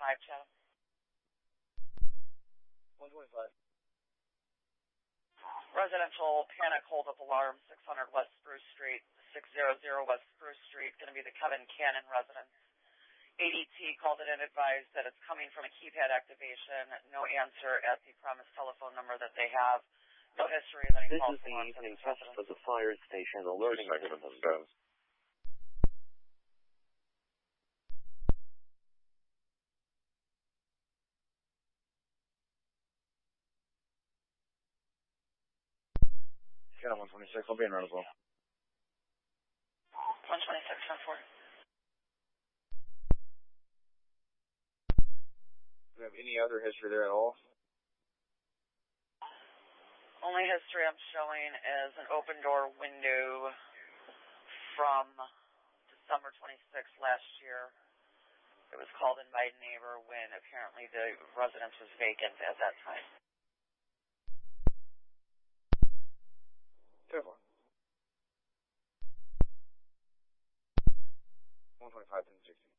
Chatham. 125. Residential panic hold-up alarm, 600 West Spruce Street, 600 West Spruce Street, going to be the Kevin Cannon residence. ADT called it and advised that it's coming from a keypad activation, no answer at the promised telephone number that they have, no history of any calls. This is the evening test of the fire station alerting system. Channel 126, I'll be in round as well. 126, 10-4. Do you have any other history there at all? Only history I'm showing is an open door window from December 26th last year. It was called in by a neighbor when apparently the residence was vacant at that time. 10-4. 125, 10-60.